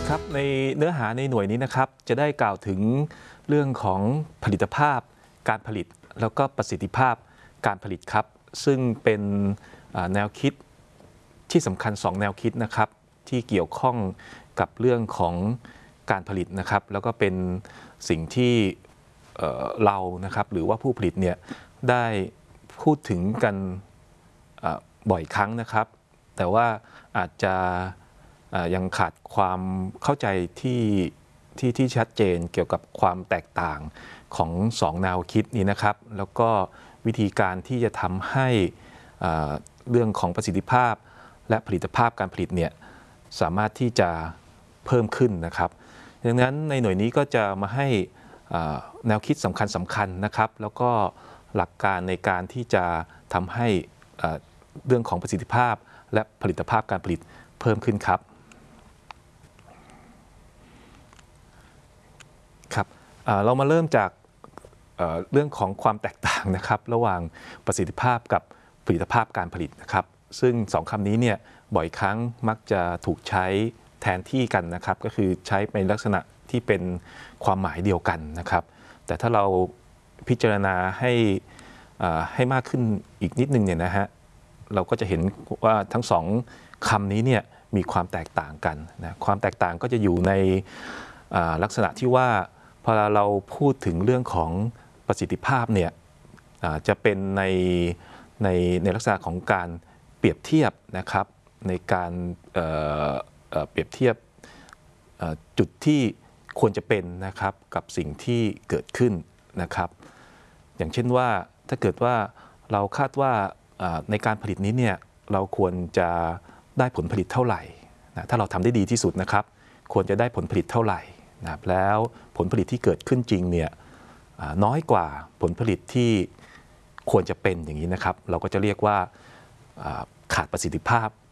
ครับในเนื้อหาในหน่วยนี้นะครับจะได้กล่าวถึงเรื่องของผลิตภาพการผลิตแล้วก็ประสิทธิภาพการผลิตครับซึ่งเป็นแนวคิดที่สำคัญ2แนวคิดนะครับที่เกี่ยวข้องกับเรื่องของการผลิตนะครับแล้วก็เป็นสิ่งที่เรานะครับหรือว่าผู้ผลิตเนี่ยได้พูดถึงกันบ่อยครั้งนะครับแต่ว่าอาจจะยังขาดความเข้าใจที่ชัดเจนเกี่ยวกับความแตกต่างของ2แนวคิดนี้นะครับแล้วก็วิธีการที่จะทำให้เรื่องของประสิทธิภาพและผลิตภาพการผลิตเนี่ยสามารถที่จะเพิ่มขึ้นนะครับดังนั้นในหน่วยนี้ก็จะมาให้แนวคิดสำคัญนะครับแล้วก็หลักการในการที่จะทำให้เรื่องของประสิทธิภาพและผลิตภาพการผลิตเพิ่มขึ้นครับเรามาเริ่มจากเรื่องของความแตกต่างนะครับระหว่างประสิทธิภาพกับผลิตภาพการผลิตนะครับซึ่ง2คำนี้เนี่ยบ่อยครั้งมักจะถูกใช้แทนที่กันนะครับก็คือใช้ในลักษณะที่เป็นความหมายเดียวกันนะครับแต่ถ้าเราพิจารณาให้มากขึ้นอีกนิดนึงเนี่ยนะฮะเราก็จะเห็นว่าทั้ง2คำนี้เนี่ยมีความแตกต่างกันนะความแตกต่างก็จะอยู่ในลักษณะที่ว่าพอเราพูดถึงเรื่องของประสิทธิภาพเนี่ยจะเป็นในลักษณะของการเปรียบเทียบนะครับในการเปรียบเทียบจุดที่ควรจะเป็นนะครับกับสิ่งที่เกิดขึ้นนะครับอย่างเช่นว่าถ้าเกิดว่าเราคาดว่าในการผลิตนี้เนี่ยเราควรจะได้ผลผลิตเท่าไหร่นะถ้าเราทำได้ดีที่สุดนะครับควรจะได้ผลผลิตเท่าไหร่นะแล้วผลผลิตที่เกิดขึ้นจริงเนี่ยน้อยกว่าผลผลิตที่ควรจะเป็นอย่างนี้นะครับเราก็จะเรียกว่าขาดประสิทธิภาพ